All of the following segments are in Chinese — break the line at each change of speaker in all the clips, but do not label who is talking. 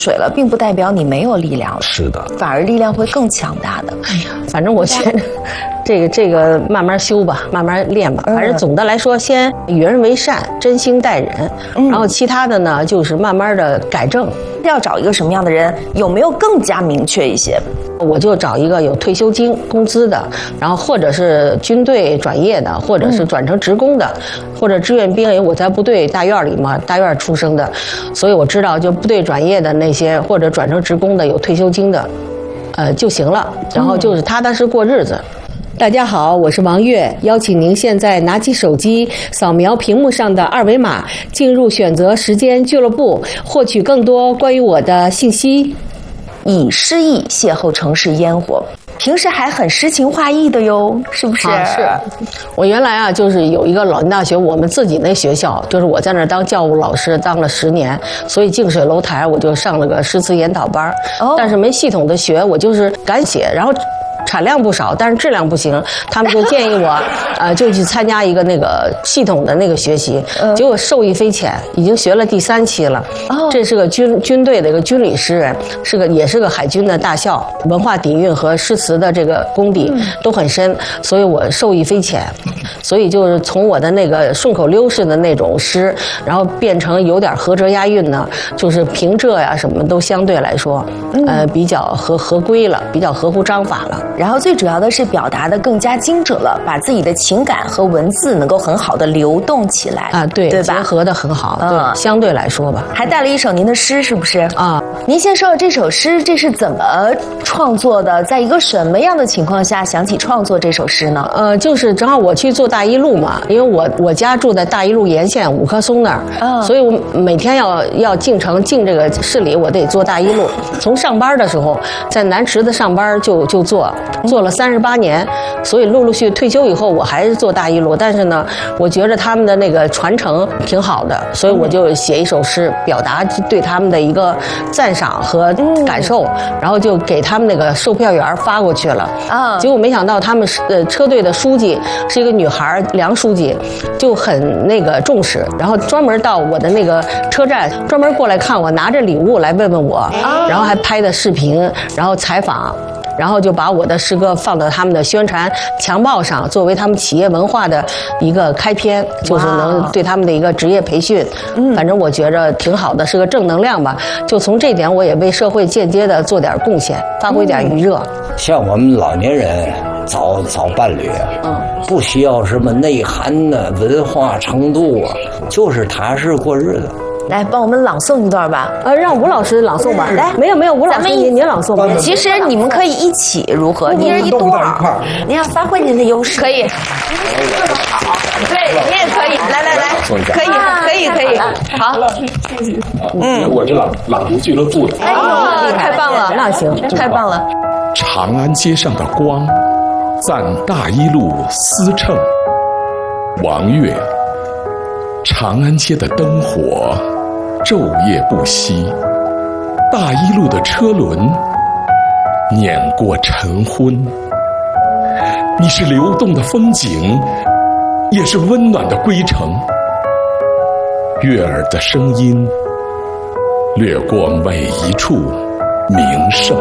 水了，并不代表你没有力量了，
是的，
反而力量会更强大的。
哎呀，反正我先这个慢慢修吧，慢慢练吧。还是总的来说，先与人为善，真心待人，然后其他的呢，就是慢慢的改正。
要找一个什么样的人，有没有更加明确一些？
我就找一个有退休金工资的，然后或者是军队转业的，或者是转成职工的，或者志愿兵，因为我在部队大院里嘛，大院出生的，所以我知道就部队转业的那些或者转成职工的有退休金的，就行了。然后就是踏踏实过日子。大家好，我是王悦，邀请您现在拿起手机，扫描屏幕上的二维码，进入选择时间俱乐部，获取更多关于我的信息。
以诗意邂逅城市烟火，平时还很诗情画意的哟，是不是？
是。我原来啊，就是有一个老年大学，我们自己那学校，就是我在那儿当教务老师，当了10年，所以近水楼台我就上了个诗词研讨班，但是没系统的学，我就是敢写，然后产量不少，但是质量不行，他们就建议我，就去参加一个那个系统的那个学习，结果受益匪浅，已经学了第3期了。这是个军队的一个军旅诗人，也是个海军的大校，文化底蕴和诗词的这个功底都很深，所以我受益匪浅。所以就是从我的那个顺口溜式的那种诗，然后变成有点合辙押韵呢，就是平仄呀什么都相对来说，比较合规了，比较合乎章法了。
然后最主要的是表达的更加精准了，把自己的情感和文字能够很好的流动起来
啊，对吧？结合的很好，对，相对来说吧。
还带了一首您的诗，是不是？
啊，
您先说说这首诗，这是怎么创作的？在一个什么样的情况下想起创作这首诗呢？
就是正好我去做大一路嘛，因为我家住在大一路沿线5棵松那儿，所以我每天要进城进这个市里，我得坐大一路。从上班的时候，在南池子上班就做了38年，所以陆陆续退休以后，我还是做大一路。但是呢，我觉得他们的那个传承挺好的，所以我就写一首诗，表达对他们的一个赞赏和感受，然后就给他们那个售票员发过去了。结果没想到他们车队的书记是一个女孩，梁书记，就很那个重视，然后专门到我的那个车站，专门过来看我，拿着礼物来问问我，然后还拍的视频，然后采访。然后就把我的诗歌放到他们的宣传墙报上，作为他们企业文化的一个开篇，就是能对他们的一个职业培训。反正我觉着挺好的，是个正能量吧。就从这点，我也为社会间接的做点贡献，发挥点余热。
像我们老年人找伴侣，不需要什么内涵的文化程度啊，就是踏实过日子。
来，帮我们朗诵一段吧。
让吴老师朗诵吧。来，没有，吴老师，您朗诵吧。
其实你们可以一起，如何？一人一段。你要发挥您的优势。可以。好，对，你也可以。来，可以。好。
我是朗读俱乐部的。
哎呦，太棒了，
那行，
太棒了。
长安街上的光，赞大一路思乘。王悦。长安街的灯火昼夜不息，大一路的车轮碾过晨昏。你是流动的风景，也是温暖的归程。悦耳的声音掠过每一处名胜，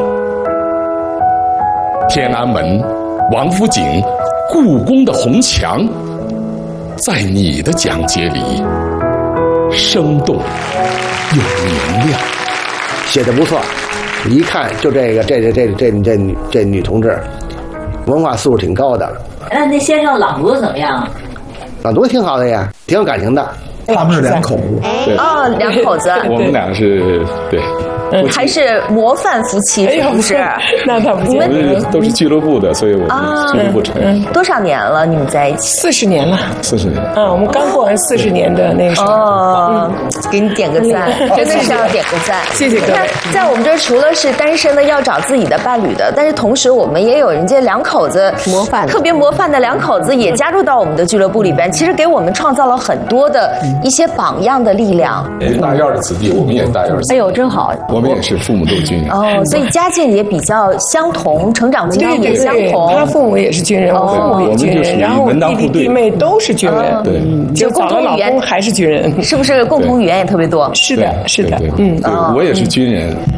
天安门、王府井、故宫的红墙，在你的讲解里生动又明亮。
写得不错，一看就这女同志文化素质挺高的。
那先生朗读的怎么样？
朗读挺好的呀，挺有感情的。
他们是2口子，
对，
2口子。
我们俩是对。
还是模范夫妻，是不是？
那可不行。
我们都是俱乐部的，所以我们俱乐部成员。
多少年了？你们在一起
？40年了。
40年。
我们刚过完40年的那个时候。
给你点个赞，真的是要点个赞。
谢谢各位。
在我们这儿，除了是单身的要找自己的伴侣的，但是同时我们也有人家2口子
模范，
特别模范的2口子也加入到我们的俱乐部里边，其实给我们创造了很多的一些榜样的力量。
大院的子弟，我们也大院子弟。
哎呦，真好。
我们也是父母都是军人
所以家境也比较相同，成长经历也相同。
他父母也是军人，我父母也是军人，然后弟弟弟妹都是军人，
对，
就共同语言
还是军人，
是不是共同语言也特别多？
是的，
对，我也是军人。